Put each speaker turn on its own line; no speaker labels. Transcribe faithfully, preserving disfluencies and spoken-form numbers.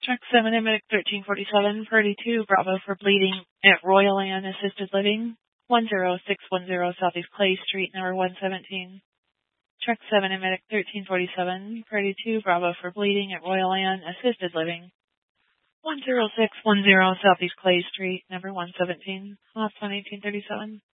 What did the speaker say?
Truck seven, Emmet thirteen forty-seven, Purdy two, Bravo for bleeding at Royal Ann Assisted Living, one zero six one zero Southeast Clay Street, number one seventeen. Truck seven, Emmet thirteen forty-seven, Purdy two, Bravo for bleeding at Royal Ann Assisted Living, one zero six one zero Southeast Clay Street, number one seventeen. Last one, eighteen thirty-seven.